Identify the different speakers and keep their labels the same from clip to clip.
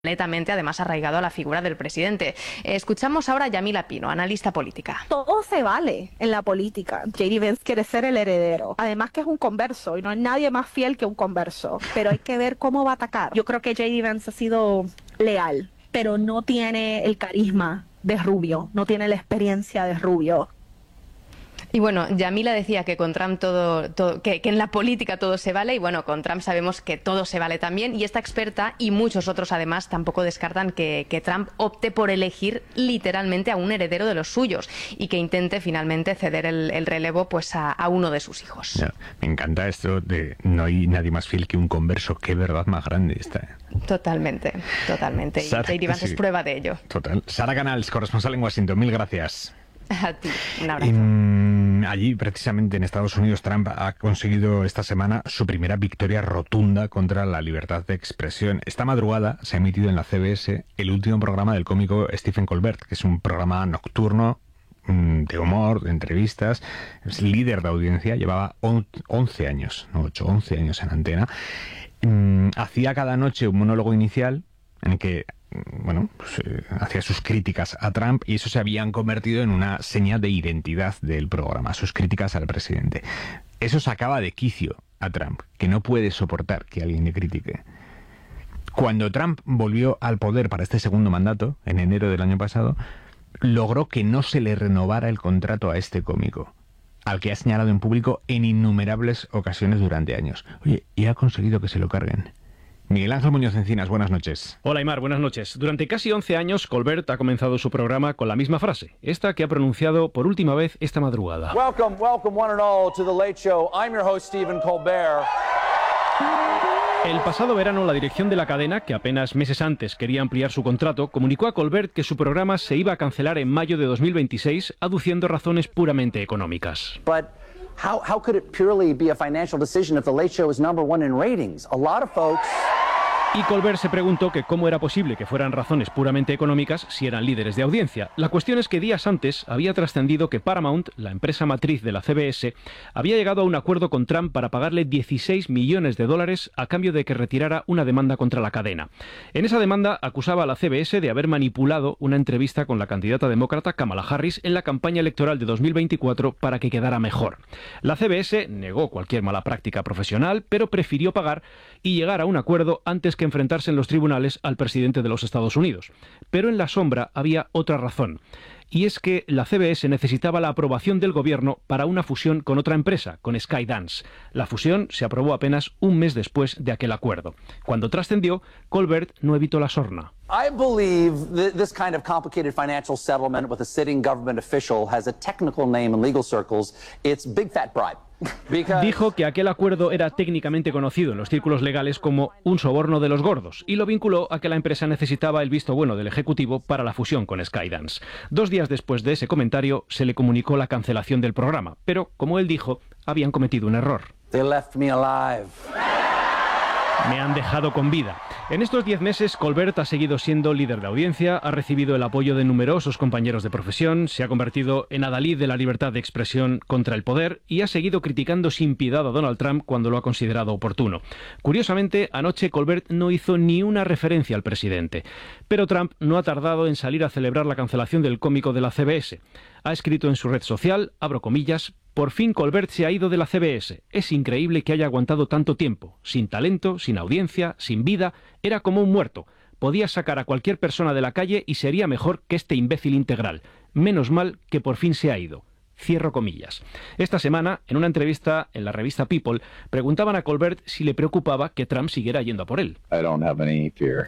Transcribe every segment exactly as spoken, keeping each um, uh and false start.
Speaker 1: completamente, además, arraigado a la figura del presidente. Escuchamos ahora a Yamila Pino, analista política.
Speaker 2: Todo se vale en la política. J D Vance quiere ser el heredero. Además que es un converso y no hay nadie más fiel que un converso. Pero hay que ver cómo va a atacar. Yo creo que J D Vance ha sido leal, pero no tiene el carisma de Rubio, no tiene la experiencia de Rubio.
Speaker 1: Y bueno, Yamila decía que con Trump todo, todo que, que en la política todo se vale, y bueno, con Trump sabemos que todo se vale también, y esta experta y muchos otros además tampoco descartan que, que Trump opte por elegir literalmente a un heredero de los suyos y que intente finalmente ceder el, el relevo pues a, a uno de sus hijos.
Speaker 3: Ya, me encanta esto de no hay nadie más fiel que un converso. Qué verdad más grande esta.
Speaker 1: Totalmente, totalmente.
Speaker 3: Sara,
Speaker 1: y J D Vance
Speaker 3: sí,
Speaker 1: es prueba de ello.
Speaker 3: Total. Sara Canals, corresponsal en Washington, mil gracias.
Speaker 1: A ti, un abrazo.
Speaker 3: En, allí, precisamente en Estados Unidos, Trump ha conseguido esta semana su primera victoria rotunda contra la libertad de expresión. Esta madrugada se ha emitido en la C B S el último programa del cómico Stephen Colbert, que es un programa nocturno de humor, de entrevistas. Es líder de audiencia, llevaba once años, no ocho, once años en antena. Hacía cada noche un monólogo inicial en el que bueno, pues, eh, hacía sus críticas a Trump, y eso se habían convertido en una señal de identidad del programa, sus críticas al presidente. Eso sacaba de quicio a Trump, que no puede soportar que alguien le critique. Cuando Trump volvió al poder para este segundo mandato, en enero del año pasado, logró que no se le renovara el contrato a este cómico, al que ha señalado en público en innumerables ocasiones durante años. Oye, y ha conseguido que se lo carguen. Miguel Ángel Muñoz Encinas, buenas noches.
Speaker 4: Hola, Aimar, buenas noches. Durante casi once años, Colbert ha comenzado su programa con la misma frase, esta que ha pronunciado por última vez esta madrugada.
Speaker 5: Welcome, welcome one and all to The Late Show. I'm your host, Stephen Colbert.
Speaker 4: El pasado verano, la dirección de la cadena, que apenas meses antes quería ampliar su contrato, comunicó a Colbert que su programa se iba a cancelar en mayo de dos mil veintiséis, aduciendo razones puramente económicas.
Speaker 5: But how, how could it purely be a financial decision if The Late Show is number one in ratings? A lot of folks...
Speaker 4: Y Colbert se preguntó que cómo era posible que fueran razones puramente económicas si eran líderes de audiencia. La cuestión es que días antes había trascendido que Paramount, la empresa matriz de la C B S, había llegado a un acuerdo con Trump para pagarle dieciséis millones de dólares a cambio de que retirara una demanda contra la cadena. En esa demanda acusaba a la C B S de haber manipulado una entrevista con la candidata demócrata Kamala Harris en la campaña electoral de dos mil veinticuatro para que quedara mejor. La C B S negó cualquier mala práctica profesional, pero prefirió pagar y llegar a un acuerdo antes que que enfrentarse en los tribunales al presidente de los Estados Unidos. Pero en la sombra había otra razón, y es que la C B S necesitaba la aprobación del gobierno para una fusión con otra empresa, con Skydance. La fusión se aprobó apenas un mes después de aquel acuerdo. Cuando trascendió, Colbert no evitó la sorna.
Speaker 5: I believe that this kind of complicated financial settlement with a sitting government official has a technical name in legal circles. It's big fat bribe. Because...
Speaker 4: Dijo que aquel acuerdo era técnicamente conocido en los círculos legales como un soborno de los gordos, y lo vinculó a que la empresa necesitaba el visto bueno del Ejecutivo para la fusión con Skydance. Dos días después de ese comentario se le comunicó la cancelación del programa, pero, como él dijo, habían cometido un error.
Speaker 5: They left me alive.
Speaker 4: Me han dejado con vida. En estos diez meses, Colbert ha seguido siendo líder de audiencia, ha recibido el apoyo de numerosos compañeros de profesión, se ha convertido en adalid de la libertad de expresión contra el poder y ha seguido criticando sin piedad a Donald Trump cuando lo ha considerado oportuno. Curiosamente, anoche Colbert no hizo ni una referencia al presidente. Pero Trump no ha tardado en salir a celebrar la cancelación del cómico de la C B S. Ha escrito en su red social, abro comillas, por fin Colbert se ha ido de la C B S. Es increíble que haya aguantado tanto tiempo. Sin talento, sin audiencia, sin vida, era como un muerto. Podía sacar a cualquier persona de la calle y sería mejor que este imbécil integral. Menos mal que por fin se ha ido. Cierro comillas. Esta semana, en una entrevista en la revista People, preguntaban a Colbert si le preocupaba que Trump siguiera yendo a por él.
Speaker 6: I don't have any fear.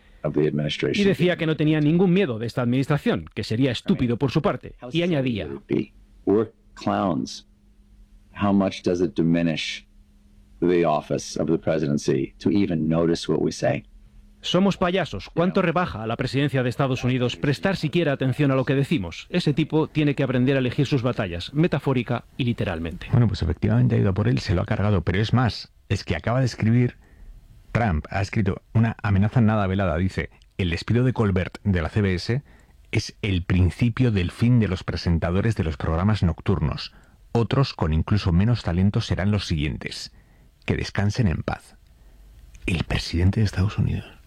Speaker 4: Y decía que no tenía ningún miedo de esta administración, que sería estúpido por su parte, y añadía:
Speaker 6: We're clowns. How much does it diminish the office of the presidency to even notice what we say?
Speaker 4: Somos payasos. ¿Cuánto rebaja a la presidencia de Estados Unidos prestar siquiera atención a lo que decimos? Ese tipo tiene que aprender a elegir sus batallas, metafórica y literalmente.
Speaker 3: Bueno, pues efectivamente ha ido por él, se lo ha cargado, pero es más, es que acaba de escribir, Trump ha escrito una amenaza nada velada, dice: el despido de Colbert de la C B S es el principio del fin de los presentadores de los programas nocturnos. Otros con incluso menos talento serán los siguientes. Que descansen en paz. El presidente de Estados Unidos.